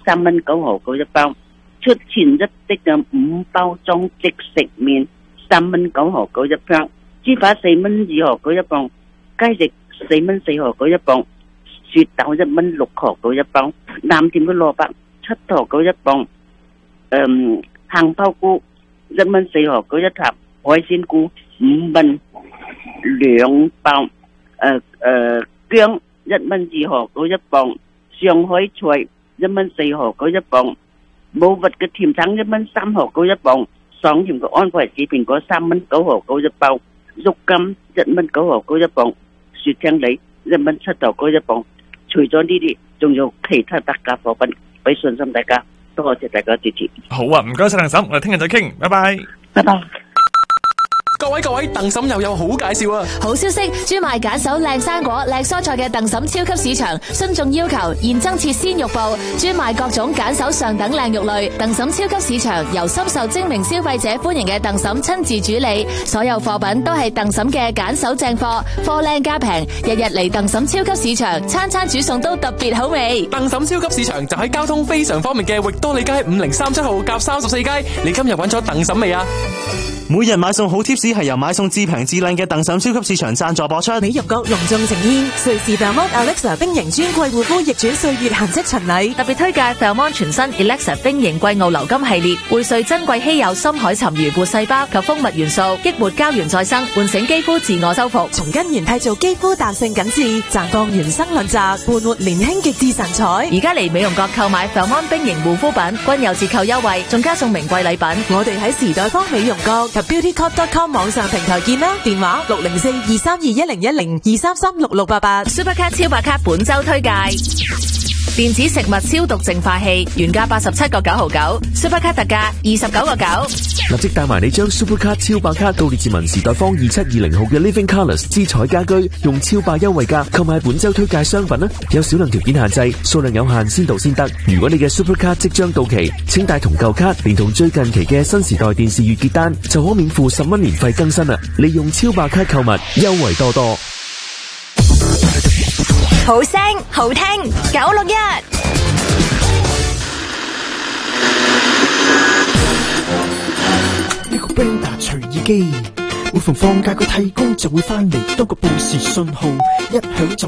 3.9毫9一包。出前一的嘅5包裝即食麵3.9毫9一包，豬扒4.2毫9一磅，雞翼4.4毫9一磅，雪豆1.6毫9一磅，藍甜嘅蘿蔔7毫9一磅，杏鮑菇1.4毫9一盒，海鮮菇5蚊2包，薑1.2毫9一磅，上海菜1.4毫9一磅。冇核嘅甜橙1.3毫9一磅，爽甜嘅安慰子蘋果3.9毫9一包，肉金1.9毫9一磅，雪青梨1.7毫9一磅。除咗呢啲，仲有其他特價貨品，俾信心大家，多謝大家支持。 好啊，唔該晒鄧嬸，我哋聽日再傾，拜拜。 拜拜。 各位，鄧嬸又有好介紹啊！ 好消息，專賣揀手靚生果、靚蔬菜嘅鄧嬸超級市場，遵眾要求現增設鮮肉部，專賣各種揀手上等靚肉類。鄧嬸超級市場由深受精明消費者歡迎嘅鄧嬸親自主理，所有貨品都係鄧嬸嘅揀手正貨，貨靚價平，日日嚟鄧嬸超級市場，餐餐煮餸都特別好味。 鄧嬸超級市場就喺交通非常方便嘅域多利街5037號夾34街，你今日揾咗鄧嬸未啊？ 每日買餸好貼士係由買餸至平至靚嘅鄧嬸超級市場贊助播出。 美玉閣隆重呈現瑞士 Belmont Alexa 冰型專櫃護膚逆轉歲月痕跡巡禮， 特別推介 Belmont 全新 Alexa 冰型貴澳流金系列，匯萃珍貴稀有深海沉魚活細胞及蜂蜜元素，激活膠原再生，喚醒肌膚自我修復， 從根源締造肌膚彈性緊緻，綻放原生論澤，煥活年輕極致神采。 而家嚟美容閣購買 Belmont 冰型護膚品，均有折扣優惠，仲加送名貴禮品。 我哋喺時代坊美容閣及 beautycop.com 網上平台見啦，電話604-232-1010 233-6688。Supercat 超白卡本周推介。電子食物消毒淨化器原價87.9毫9 ，Supercat 特價29.9。 立即帶埋你將 Supercat 超白卡到列治文時代坊2720號嘅 Living Colours 之彩家居，用超霸優惠價購買本周推介商品啦！有少量條件限制，數量有限，先到先得。如果你嘅 Supercat 即將到期，請帶同舊卡，連同最近期嘅新時代電視月結單，就可免付10蚊年費更新啦！利用超霸卡購物，優惠多多。 好聲好聽961。 呢個 Blender 隨意機，每逢放假個替工就會翻嚟，多個報時信號，一響就